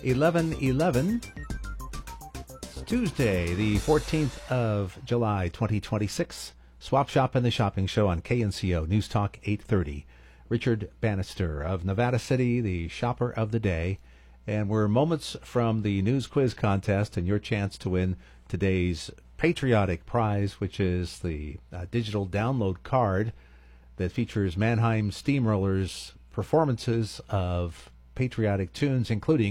11:11. It's Tuesday, the 14th of July, 2026. Swap Shop and the Shopping Show on KNCO News Talk 830. Richard Bannister of Nevada City, the shopper of the day. And we're moments from the news quiz contest and your chance to win today's patriotic prize, which is the digital download card that features Mannheim Steamrollers performances of patriotic tunes, including